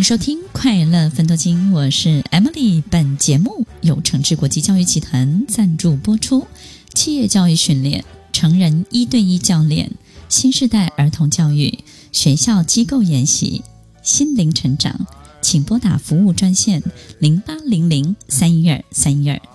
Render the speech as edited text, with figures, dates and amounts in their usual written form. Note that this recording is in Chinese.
迎收听快乐奋斗经，我是 Emily。本节目由诚志国际教育集团赞助播出。企业教育训练、成人1对1教练、新世代儿童教育、学校机构研习、心灵成长，请拨打服务专线0800-312-312